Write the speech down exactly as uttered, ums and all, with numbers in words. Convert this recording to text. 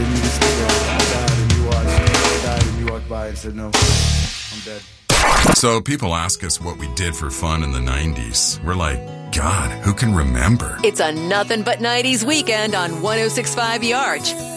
and you just think, oh, I died, and you watched, I died, and you walked by and said, no, I'm dead. So people ask us what we did for fun in the nineties. We're like, God, who can remember? It's a Nothing But nineties weekend on one oh six point five The Arch.